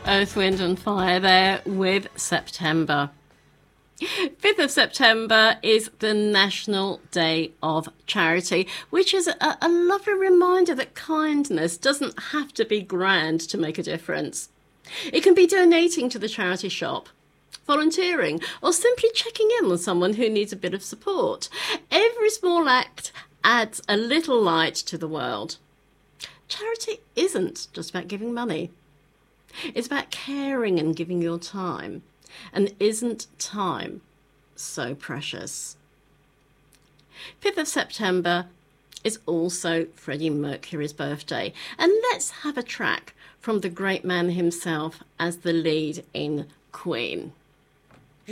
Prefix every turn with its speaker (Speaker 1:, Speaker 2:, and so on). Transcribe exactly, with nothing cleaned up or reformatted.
Speaker 1: Earth, Wind and Fire there with September. fifth of September is the National Day of Charity, which is a, a lovely reminder that kindness doesn't have to be grand to make a difference. It can be donating to the charity shop, volunteering, or simply checking in on someone who needs a bit of support. Every small act adds a little light to the world. Charity isn't just about giving money. It's about caring and giving your time. And isn't time so precious? fifth of September is also Freddie Mercury's birthday. And let's have a track from the great man himself as the lead in Queen.